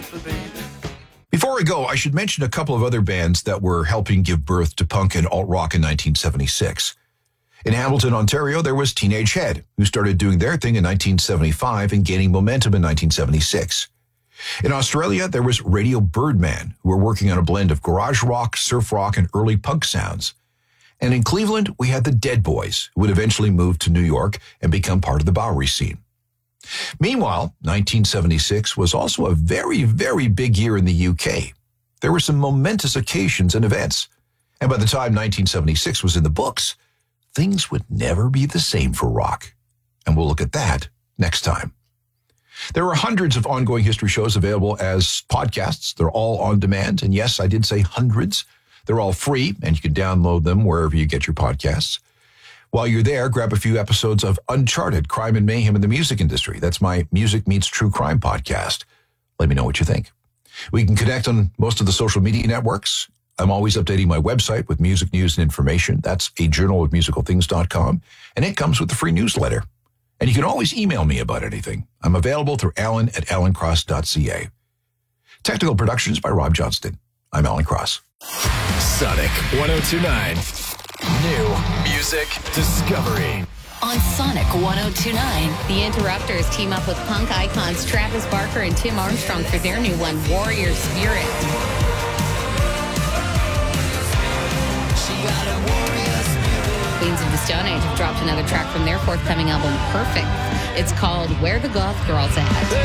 Before I go, I should mention a couple of other bands that were helping give birth to punk and alt-rock in 1976. In Hamilton, Ontario, there was Teenage Head, who started doing their thing in 1975 and gaining momentum in 1976. In Australia, there was Radio Birdman, who were working on a blend of garage rock, surf rock, and early punk sounds. And in Cleveland, we had the Dead Boys, who would eventually move to New York and become part of the Bowery scene. Meanwhile, 1976 was also a very, very big year in the UK. There were some momentous occasions and events. And by the time 1976 was in the books, things would never be the same for rock. And we'll look at that next time. There are hundreds of ongoing history shows available as podcasts. They're all on demand. And yes, I did say hundreds. They're all free, and you can download them wherever you get your podcasts. While you're there, grab a few episodes of Uncharted, Crime and Mayhem in the Music Industry. That's my Music Meets True Crime podcast. Let me know what you think. We can connect on most of the social media networks. I'm always updating my website with music news and information. That's ajournalofmusicalthings.com, and it comes with a free newsletter. And you can always email me about anything. I'm available through alan@alancross.ca. Technical productions by Rob Johnston. I'm Alan Cross. Sonic 102.9. New music discovery. On Sonic 102.9, the Interrupters team up with punk icons Travis Barker and Tim Armstrong for their new one, Warrior Spirit. Queens of the Stone Age have dropped another track from their forthcoming album, Perfect. It's called Where the Goth Girls At.